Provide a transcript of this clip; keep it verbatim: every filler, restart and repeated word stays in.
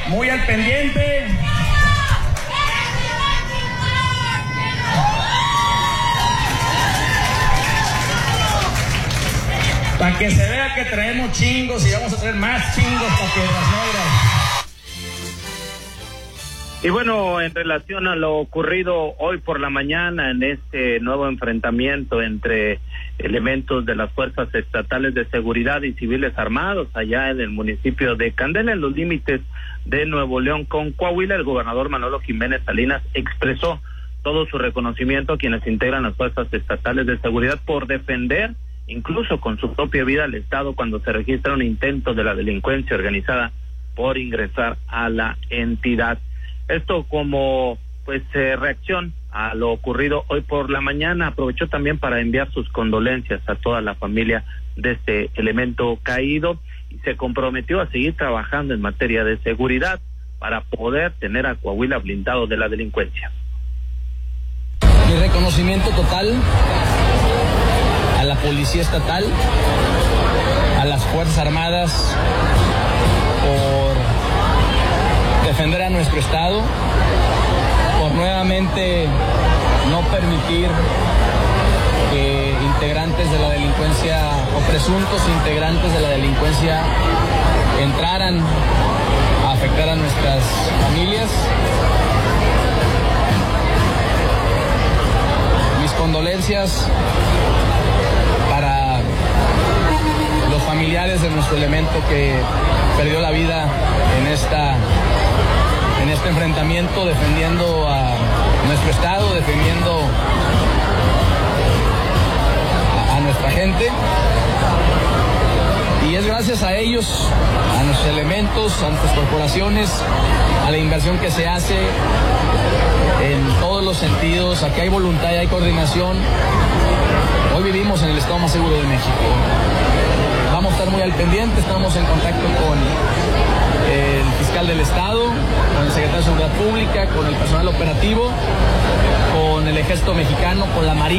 muy al pendiente. Para que se vea que traemos chingos y vamos a traer más chingos para Piedras Negras. Y bueno, en relación a lo ocurrido hoy por la mañana en este nuevo enfrentamiento entre elementos de las fuerzas estatales de seguridad y civiles armados allá en el municipio de Candela, en los límites de Nuevo León con Coahuila, el gobernador Manolo Jiménez Salinas expresó todo su reconocimiento a quienes integran las fuerzas estatales de seguridad por defender incluso con su propia vida al Estado cuando se registra un intento de la delincuencia organizada por ingresar a la entidad. Esto como pues eh, reacción a lo ocurrido hoy por la mañana. Aprovechó también para enviar sus condolencias a toda la familia de este elemento caído y se comprometió a seguir trabajando en materia de seguridad para poder tener a Coahuila blindado de la delincuencia. Mi reconocimiento total a la Policía Estatal, a las Fuerzas Armadas por defender a nuestro Estado, por nuevamente no permitir que integrantes de la delincuencia o presuntos integrantes de la delincuencia entraran a afectar a nuestras familias. Mis condolencias para los familiares de nuestro elemento que perdió la vida en esta en este enfrentamiento, defendiendo a nuestro Estado, defendiendo a, a nuestra gente. Y es gracias a ellos, a nuestros elementos, a nuestras corporaciones, a la inversión que se hace en todos los sentidos. Aquí hay voluntad y hay coordinación. Hoy vivimos en el estado más seguro de México. Vamos a estar muy al pendiente, estamos en contacto con el fiscal del Estado, con el secretario de Seguridad Pública, con el personal operativo, con el Ejército Mexicano, con la Marina.